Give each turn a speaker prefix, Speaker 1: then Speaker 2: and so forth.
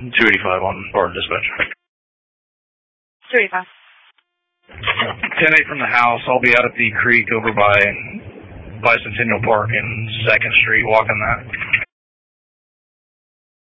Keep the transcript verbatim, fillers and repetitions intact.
Speaker 1: two eighty-five on Barton Dispatch.
Speaker 2: two eighty-five.
Speaker 1: ten eight from the house. I'll be out at the creek over by Bicentennial Park and second Street walking that.